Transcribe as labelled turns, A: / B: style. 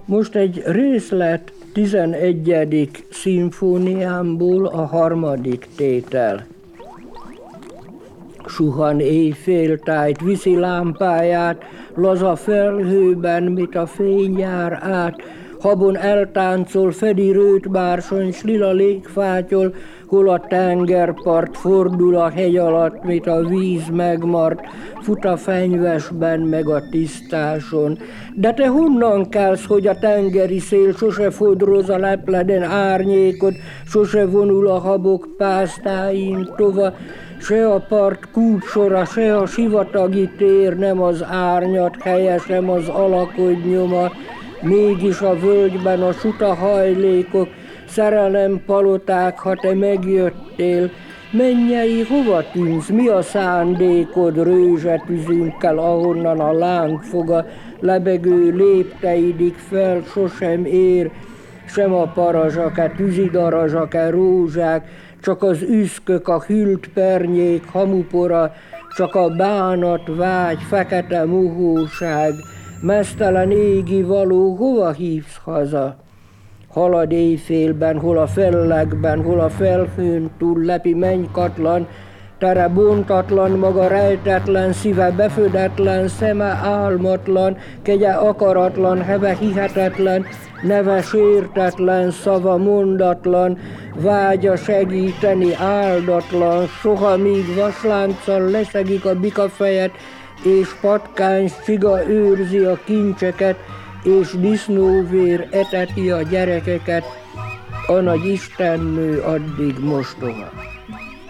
A: Most egy részlet 11. szimfóniámból, a 3. tétel. Suhan éjféltájt, viszi lámpáját, laza felhőben, mit a fény jár át. Habon eltáncol, fedi rőt bársony, s lila légfátyol, hol a tengerpart fordul a hegy alatt, mit a víz megmart, fut a fenyvesben, meg a tisztáson. De te honnan kelsz, hogy a tengeri szél sose fodroz a lepleden árnyékod, sose vonul a habok pásztáin tova, se a part kulcsora, se a sivatagi tér nem az árnyat helye, sem az alakod nyoma, mégis a völgyben a suta hajlékok, szerelem paloták, ha te megjöttél. Mennyei, hova tűnsz, mi a szándékod rőzsetűzünkkel, ahonnan a lángfoga lebegő lépteidig fel sosem ér, sem a parazsake, tűzidarazsake, rózsák, csak az üszkök, a hűlt pernyék, hamupora, csak a bánat, vágy, fekete mohóság, meztelen égi való, hova hívsz haza? Halad éjfélben, hol a fellegben, hol a felhőn túl lepi mennykatlan, tere bontatlan, maga rejtetlen, szíve befödetlen, szeme álmatlan, kegye akaratlan, heve hihetetlen, neve sértetlen, szava mondatlan, vágya segíteni áldatlan, soha míg vaslánccal leszegik a bikafejet, és patkány csiga őrzi a kincseket, és disznóvér eteti a gyerekeket, a nagy istennő addig mostoha.